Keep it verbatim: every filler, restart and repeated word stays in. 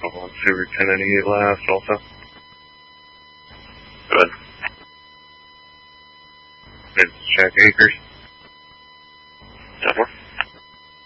Call on Subaru ten ninety-eight last also. Go ahead. It's Jack Acres. ten four.